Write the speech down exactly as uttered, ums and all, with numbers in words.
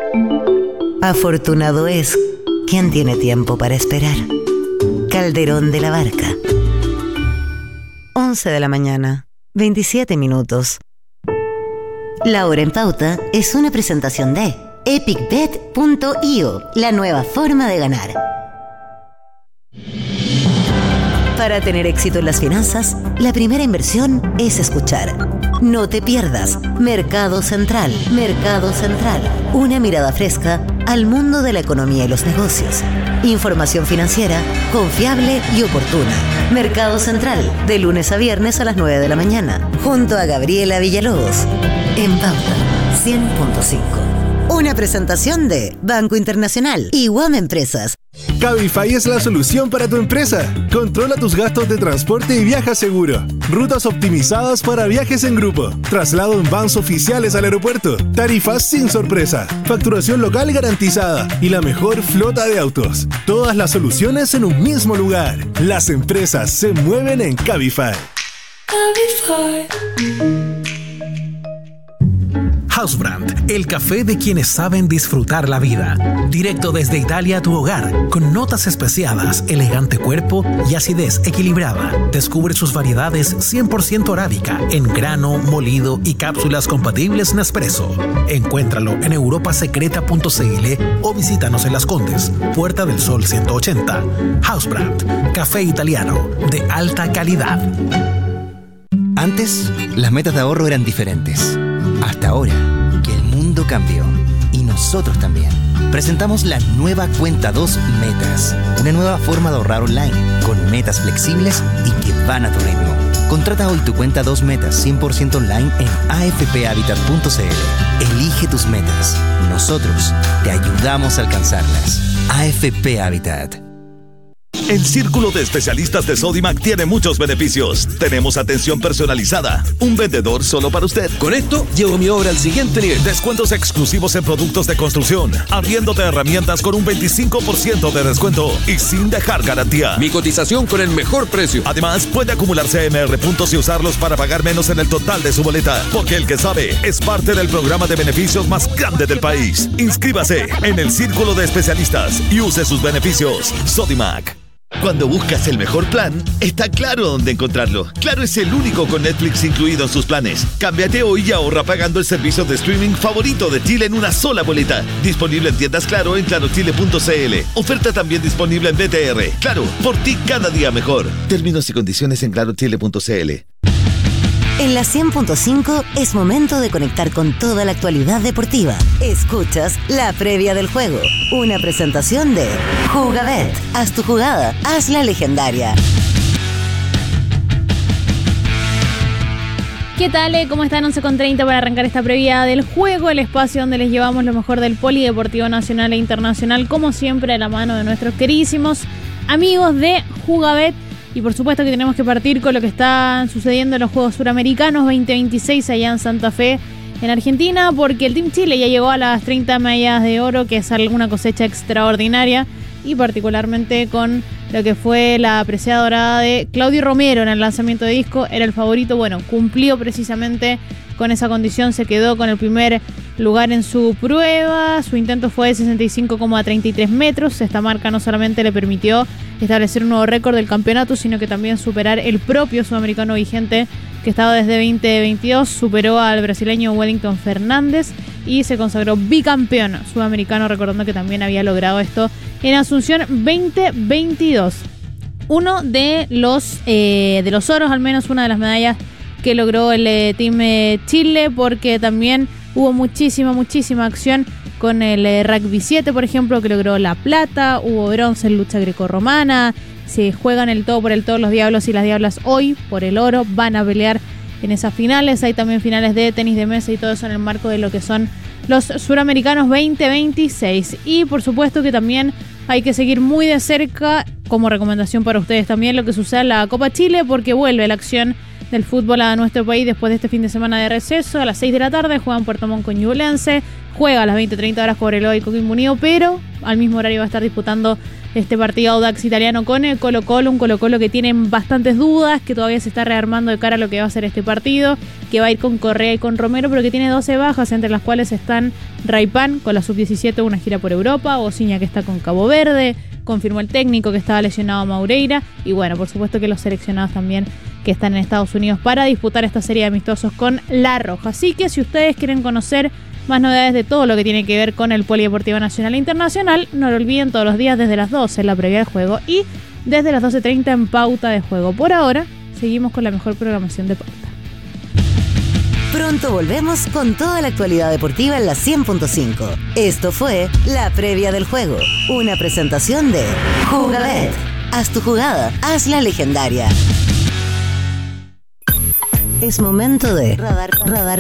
Afortunado es quien tiene tiempo para esperar. Calderón de la Barca. once de la mañana, veintisiete minutos. La hora en pauta es una presentación de epic bet punto io, la nueva forma de ganar. Para tener éxito en las finanzas, la primera inversión es escuchar. No te pierdas Mercado Central. Mercado Central. Una mirada fresca al mundo de la economía y los negocios. Información financiera confiable y oportuna. Mercado Central, de lunes a viernes a las nueve de la mañana, junto a Gabriela Villalobos. En Pauta cien punto cinco. Una presentación de Banco Internacional y U A M Empresas. Cabify es la solución para tu empresa. Controla tus gastos de transporte y viaja seguro. Rutas optimizadas para viajes en grupo. Traslado en vans oficiales al aeropuerto. Tarifas sin sorpresa. Facturación local garantizada. Y la mejor flota de autos. Todas las soluciones en un mismo lugar. Las empresas se mueven en Cabify. Cabify. Housebrand, el café de quienes saben disfrutar la vida. Directo desde Italia a tu hogar, con notas especiadas, elegante cuerpo y acidez equilibrada. Descubre sus variedades cien por ciento arábica, en grano, molido y cápsulas compatibles Nespresso. Encuéntralo en europa secreta punto c l o visítanos en Las Condes, Puerta del Sol ciento ochenta. Housebrand, café italiano de alta calidad. Antes, las metas de ahorro eran diferentes. Hasta ahora, que el mundo cambió. Y nosotros también. Presentamos la nueva Cuenta dos Metas. Una nueva forma de ahorrar online, con metas flexibles y que van a tu ritmo. Contrata hoy tu Cuenta dos Metas cien por ciento online en a f p habitat punto c l. Elige tus metas. Nosotros te ayudamos a alcanzarlas. A F P Habitat. El Círculo de Especialistas de Sodimac tiene muchos beneficios. Tenemos atención personalizada, un vendedor solo para usted. Con esto, llevo mi obra al siguiente nivel. Descuentos exclusivos en productos de construcción, abriéndote herramientas con un veinticinco por ciento de descuento y sin dejar garantía. Mi cotización con el mejor precio. Además, puede acumular C M R puntos y usarlos para pagar menos en el total de su boleta. Porque el que sabe es parte del programa de beneficios más grande del país. Inscríbase en el Círculo de Especialistas y use sus beneficios. Sodimac. Cuando buscas el mejor plan, está Claro dónde encontrarlo. Claro es el único con Netflix incluido en sus planes. Cámbiate hoy y ahorra pagando el servicio de streaming favorito de Chile en una sola boleta. Disponible en tiendas Claro en claro chile punto c l. Oferta también disponible en B T R. Claro, por ti cada día mejor. Términos y condiciones en claro chile punto c l. En la cien punto cinco es momento de conectar con toda la actualidad deportiva. Escuchas la previa del juego. Una presentación de Jugabet. Haz tu jugada, hazla legendaria. ¿Qué tal? ¿Cómo están? once con treinta para arrancar esta previa del juego, el espacio donde les llevamos lo mejor del polideportivo nacional e internacional, como siempre a la mano de nuestros queridísimos amigos de Jugabet. Y por supuesto que tenemos que partir con lo que está sucediendo en los Juegos Suramericanos veinte veintiséis allá en Santa Fe, en Argentina, porque el Team Chile ya llegó a las treinta medallas de oro, que es alguna cosecha extraordinaria, y particularmente con lo que fue la presea dorada de Claudio Romero en el lanzamiento de disco. Era el favorito, bueno, cumplió precisamente con esa condición, se quedó con el primer lugar en su prueba. Su intento fue de sesenta y cinco coma treinta y tres metros. Esta marca no solamente le permitió establecer un nuevo récord del campeonato, sino que también superar el propio sudamericano vigente, que estaba desde veinte veintidós. Superó al brasileño Wellington Fernández y se consagró bicampeón sudamericano, recordando que también había logrado esto en Asunción veinte veintidós. Uno de los, eh, de los oros, al menos una de las medallas que logró el eh, Team eh, Chile, porque también hubo muchísima, muchísima acción con el eh, Rugby siete, por ejemplo, que logró la plata. Hubo bronce en lucha grecorromana. Se juegan el todo por el todo los diablos y las diablas hoy por el oro. Van a pelear en esas finales. Hay también finales de tenis de mesa y todo eso en el marco de lo que son los suramericanos veinte veintiséis. Y por supuesto que también hay que seguir muy de cerca, como recomendación para ustedes también, lo que sucede en la Copa Chile, porque vuelve la acción del fútbol a nuestro país después de este fin de semana de receso. A las seis de la tarde juegan Puerto Montt con Ñublense, juega a las veinte treinta horas Cobreloa y Coquimbo Unido, pero al mismo horario va a estar disputando este partido Audax Italiano con el Colo Colo, un Colo Colo que tiene bastantes dudas, que todavía se está rearmando de cara a lo que va a ser este partido, que va a ir con Correa y con Romero, pero que tiene doce bajas, entre las cuales están Raipán con la sub diecisiete, una gira por Europa, Ociña que está con Cabo Verde, confirmó el técnico que estaba lesionado Maureira, y bueno, por supuesto que los seleccionados también que están en Estados Unidos para disputar esta serie de amistosos con La Roja. Así que si ustedes quieren conocer más novedades de todo lo que tiene que ver con el Polideportivo Nacional e Internacional, no lo olviden, todos los días desde las doce en la previa del juego y desde las doce treinta en Pauta de Juego. Por ahora, seguimos con la mejor programación de Pauta. Pronto volvemos con toda la actualidad deportiva en la cien punto cinco. Esto fue La Previa del Juego, una presentación de Jugabet. Haz tu jugada, hazla legendaria. Es momento de Radar, radar